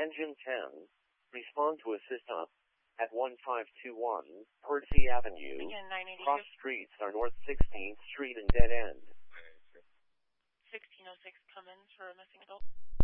Engine 10, respond to assist up at 1521 Percy Avenue. Again, 982. Cross streets are North 16th Street and dead end. 1606 Cummins for a missing adult.